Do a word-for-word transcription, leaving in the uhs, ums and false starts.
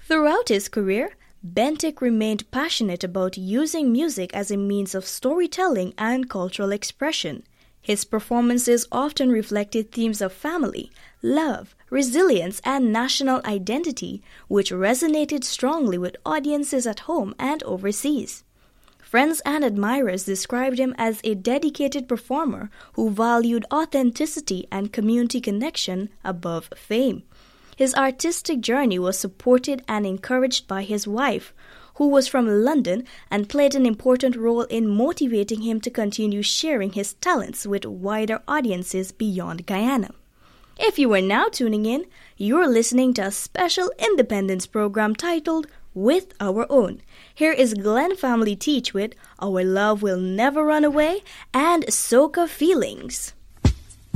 Throughout his career, Bentic remained passionate about using music as a means of storytelling and cultural expression. His performances often reflected themes of family, love, resilience, and national identity, which resonated strongly with audiences at home and overseas. Friends and admirers described him as a dedicated performer who valued authenticity and community connection above fame. His artistic journey was supported and encouraged by his wife, who was from London and played an important role in motivating him to continue sharing his talents with wider audiences beyond Guyana. If you are now tuning in, you're listening to a special independence program titled With Our Own. Here is Glenn Family Teach with Our Love Will Never Run Away and Soca Feelings.